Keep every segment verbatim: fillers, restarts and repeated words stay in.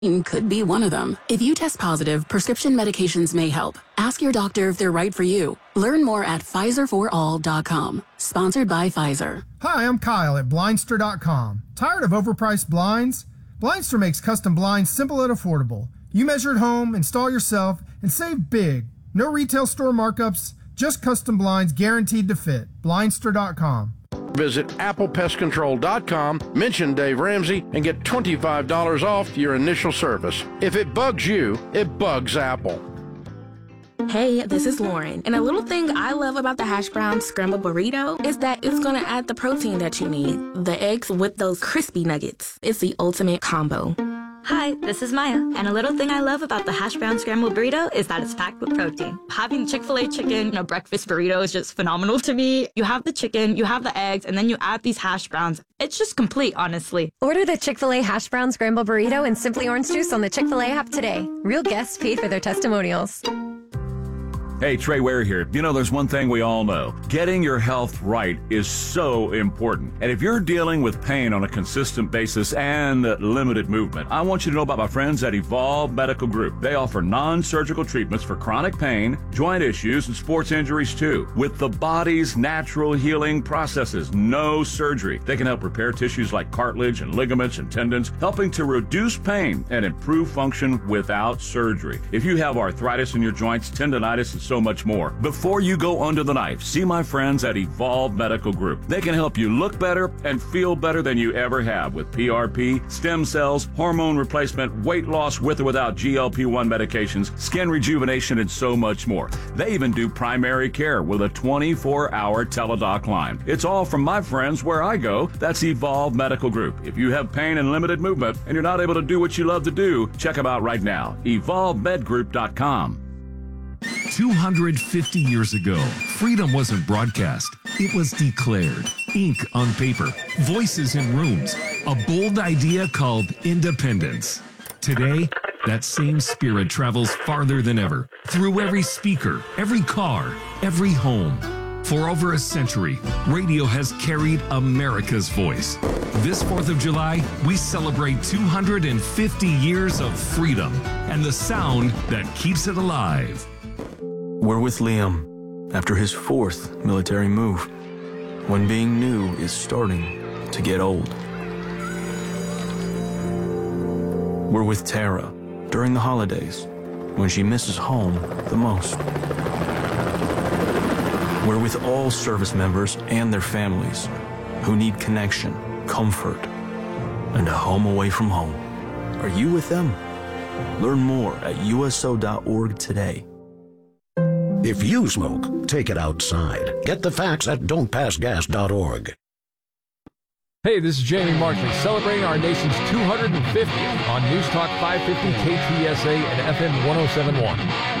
could be one of them. If you test positive, prescription medications may help. Ask your doctor if they're right for you. Learn more at Pfizer for all dot com. Sponsored by Pfizer. Hi, I'm Kyle at Blindster dot com. Tired of overpriced blinds? Blindster makes custom blinds simple and affordable. You measure at home, install yourself, and save big. No retail store markups, just custom blinds guaranteed to fit. Blindster dot com. Visit apple pest control dot com, mention Dave Ramsey, and get twenty-five dollars off your initial service. If it bugs you, it bugs Apple. Hey, this is Lauren, and a little thing I love about the hash brown scrambled burrito is that it's going to add the protein that you need. The eggs with those crispy nuggets. It's the ultimate combo. Hi, this is Maya, and a little thing I love about the hash brown scrambled burrito is that it's packed with protein. Having Chick-fil-A chicken in a breakfast burrito is just phenomenal to me. You have the chicken, you have the eggs, and then you add these hash browns. It's just complete, honestly. Order the Chick-fil-A hash brown scrambled burrito and Simply Orange Juice on the Chick-fil-A app today. Real guests paid for their testimonials. Hey, Trey Ware here. You know, there's one thing we all know. Getting your health right is so important. And if you're dealing with pain on a consistent basis and limited movement, I want you to know about my friends at Evolve Medical Group. They offer non-surgical treatments for chronic pain, joint issues, and sports injuries too. With the body's natural healing processes, no surgery. They can help repair tissues like cartilage and ligaments and tendons, helping to reduce pain and improve function without surgery. If you have arthritis in your joints, tendonitis, and so much more. Before you go under the knife, see my friends at Evolve Medical Group. They can help you look better and feel better than you ever have with P R P, stem cells, hormone replacement, weight loss with or without G L P one medications, skin rejuvenation, and so much more. They even do primary care with a twenty-four hour teledoc line. It's all from my friends where I go. That's Evolve Medical Group. If you have pain and limited movement and you're not able to do what you love to do, check them out right now. evolve med group dot com. two hundred fifty years ago, freedom wasn't broadcast. It was declared. Ink on paper, voices in rooms, a bold idea called independence. Today, that same spirit travels farther than ever, through every speaker, every car, every home. For over a century, radio has carried America's voice. This fourth of July, we celebrate two hundred fifty years of freedom and the sound that keeps it alive. We're with Liam after his fourth military move, when being new is starting to get old. We're with Tara during the holidays, when she misses home the most. We're with all service members and their families who need connection, comfort, and a home away from home. Are you with them? Learn more at U S O dot org today. If you smoke, take it outside. Get the facts at don't pass gas dot org. Hey, this is Jamie Markley, celebrating our nation's two hundred fiftieth on News Talk five fifty K T S A and F M one oh seven point one.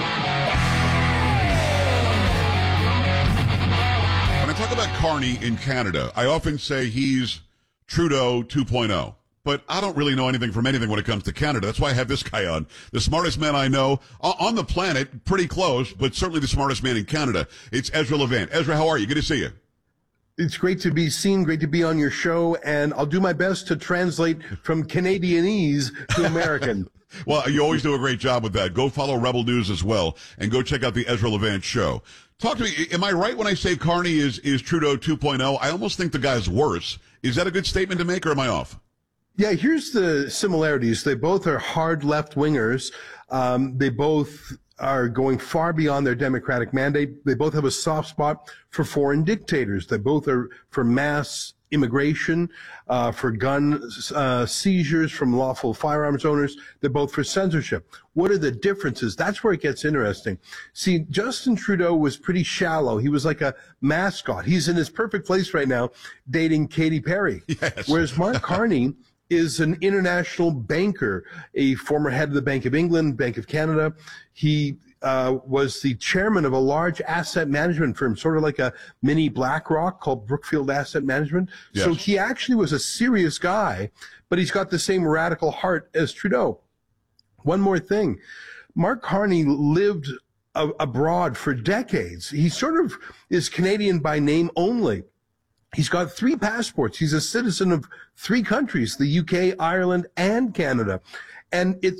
When I talk about Carney in Canada, I often say he's Trudeau two point oh. But I don't really know anything from anything when it comes to Canada. That's why I have this guy on. The smartest man I know on the planet, pretty close, but certainly the smartest man in Canada. It's Ezra Levant. Ezra, how are you? Good to see you. It's great to be seen, great to be on your show, and I'll do my best to translate from Canadianese to American. Well, you always do a great job with that. Go follow Rebel News as well, and go check out the Ezra Levant show. Talk to me. Am I right when I say Carney is, is Trudeau two point oh? I almost think the guy's worse. Is that a good statement to make, or am I off? Yeah, here's the similarities. They both are hard left-wingers. Um, they both are going far beyond their democratic mandate. They both have a soft spot for foreign dictators. They both are for mass immigration, uh, for gun uh, seizures from lawful firearms owners. They're both for censorship. What are the differences? That's where it gets interesting. See, Justin Trudeau was pretty shallow. He was like a mascot. He's in his perfect place right now, dating Katy Perry. Yes. Whereas Mark Carney is an international banker, a former head of the Bank of England, Bank of Canada. He uh, was the chairman of a large asset management firm, sort of like a mini BlackRock called Brookfield Asset Management. Yes. So he actually was a serious guy, but he's got the same radical heart as Trudeau. One more thing. Mark Carney lived a- abroad for decades. He sort of is Canadian by name only. He's got three passports. He's a citizen of three countries, the U K, Ireland, and Canada. And it's